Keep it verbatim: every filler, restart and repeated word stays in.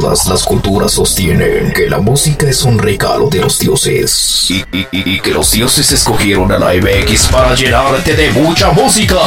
todas las culturas sostienen que la música es un regalo de los dioses y, y, y, y que los dioses escogieron a la M X para llenarte de mucha música.